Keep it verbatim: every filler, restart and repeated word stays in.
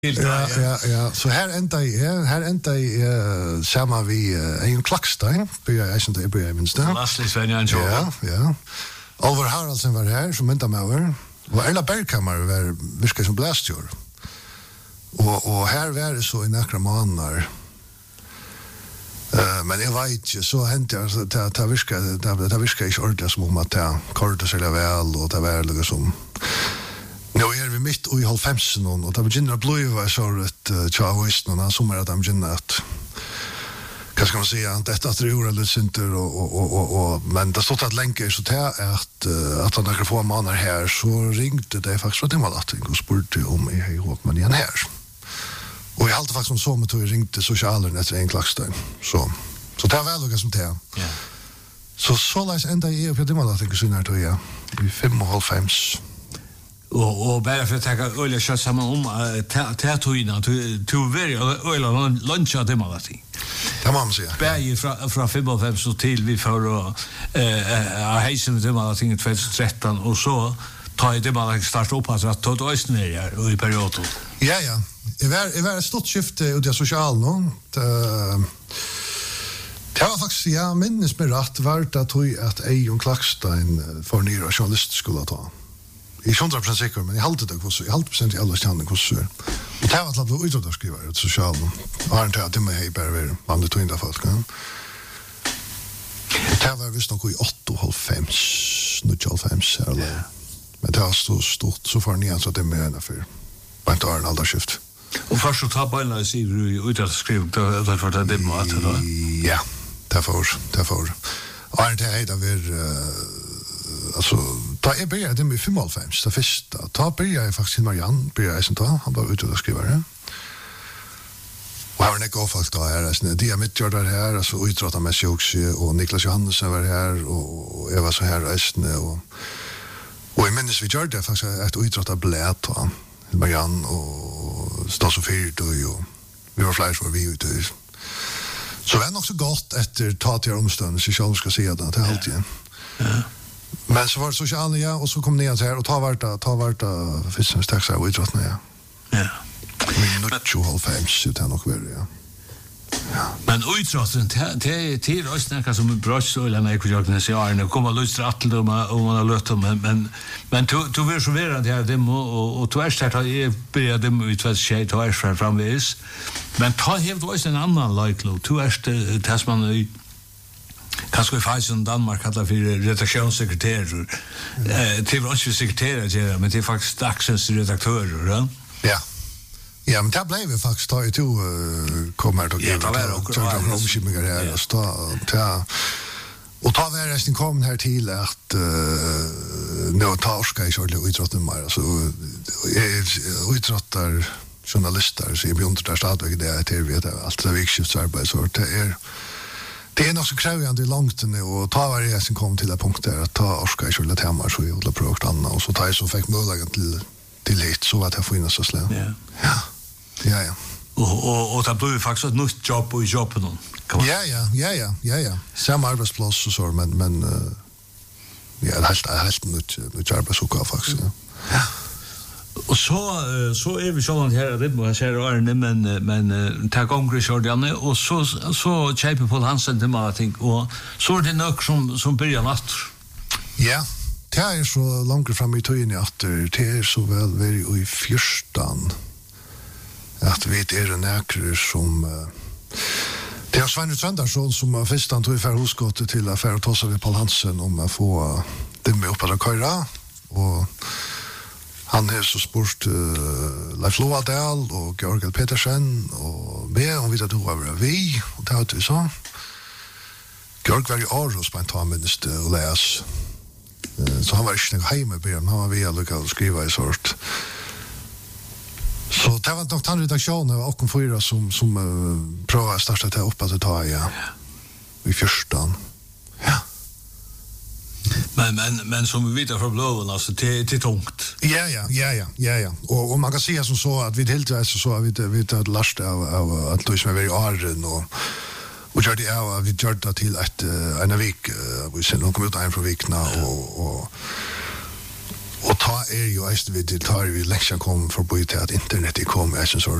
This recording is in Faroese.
Ja, ja, ja. Så här ända ja, här ända eh samma vi en Klackstein, på jag är inte på jag minst där. Lastley Sven Jan. Ja, ja. Oliver Haraldsen var här som inte med över. Och Ella Bergkammer var viska som blästjör. Och och här var det så i några månader. Eh men jag vet inte så hänt jag så att ta viska det det viska är ordentligt som om att ta korta sig väl och det var liksom nu är vi mitt i halvfemsen och det begynner att bli så att tjavoisten och sommar att de begynner att vad ska man säga att detta tror jag lite synter och och och och men det stod att länka så till att att han några få månader här så ringde det faktiskt från Timalating och spurte om i hej och man igen här. Och jag hade faktiskt som så att ringde socialen efter en Klackstein. Så så det var väl något som det. Ja. Så så läs ända i på Timalating så när då ja. I fem och halvfems. Och och bara för att ta öl och köra samman om tätorterna du du vill öl och lunch att det Malating. Det måste man säga. Bäge från från fem så till vi för och eh hejsen det Malating tjugohundratretton och så tar det bara starta upp att ta då är ner och i perioden. Ja ja. Det var det var ett stort skifte ut det social nu. Det var faktiskt ja minns mig rätt vart att att Ejon Klackstein för nya journalist skulle ta. Jag är hundra procent säker, men jag håller det också. Jag håller procent i alla stjärnor också. Och det var att jag utåtarskrivare i social. Jag har inte att det med hej bara vid vanligt och inte folk. Det var visst nog i åtta och halvfems, nio och halvfems. Men det var så stort, så far ni så att det är mer än för bara inte har en alderskift. Och först så tar på en sig utåtarskrivare det för det mat då. Ja, det får det får. Och inte hej där vi alltså ta är började det med fem och halvfems så första ta började jag faktiskt Marianne började jag sen då han var ute och skrev det. Och han är gå faktiskt då här alltså det är mitt gör där här alltså utrata med Sjoxi och Niklas Johannesson var här och jag var så här resten och och i minns vi gör det faktiskt att utrata blät och Marianne och Stasofir då ju vi var flyers var vi ute så var det också gott efter ta till omstånd så jag ska se det till alltid. Ja. Men så var det sociala ja och så kom ni här och ta varta ta varta fiskens taxa och idrottna ja. Ja. Men nu tjugo halvfems så det nog väl ja. Ja. Men idrotten det det är också något som bra så eller när jag organiserar när kommer lust att till dem och man har lött dem men men men du du vill så vara det här dem och och tvärs här är började dem ut vad ske tvärs framvis. Men ta helt också en annan like lo tvärs det tas man kanske i Fajsen Danmark kallar för redaktionssekreterare. Eh till oss sekreterare men det är faktiskt dagsens redaktörer, ja. Ja. Ja, men det blev vi faktiskt ta ju till kommer då ge det och ta omskimmingar här och stå ta och ta var resten kom här till att nu tar ska jag själv idrotten mer så idrottar journalister så vi under där stadväg det är till vet allt det vikskiftsarbete så det är det är nog så krävande långt nu och ta varje som kom till det punkt där att ta orska i själva hemma så jag håller på att anna och så tar jag så fick möjlighet till till hit så att jag får in så slä. Ja. Ja. Ja ja. Och och och det blir faktiskt ett nytt jobb och jobb någon. Ja ja, ja ja, ja ja. Samma arbetsplats och så men men uh, ja, det helt helt nytt nytt arbetsuppgifter faktiskt. Ja. Ja. Och så så är vi så här det må jag säga Arne men men ta gånger så där och så så Chape Paul Hansen det Malating och så är det nog som som börjar natt. Ja. Det är så långt fram i tiden att det är så väl vi i fyrstan att vi är en äkare som det är Svein Söndagsson som har festan tog för hosgått till affär och tossa vid Paul Hansen om att få det med upp att köra och han är så sport uh, Leif Loadal och Georg Petersen och B om vi tar då över vi och det har vi så Georg var ju Aros på en talminst och läs så han var inte hemma på han var via lokal skriva i sort så det var nog den redaktionen och kom fyra som som uh, prövade att starta det upp att ta ja i fyrstan ja men men men som vi vet från blåen alltså till till tungt. Ja ja ja ja ja ja och och man kan säga som så att vi helt är så att vi vi tar last av av att liksom är i åren och och gör det är vi gör det till att en vecka vi sen kommer ut en från veckorna och och och ta er jo eist vi til tar vi leksjon kom forbi til at internet er kom, jeg synes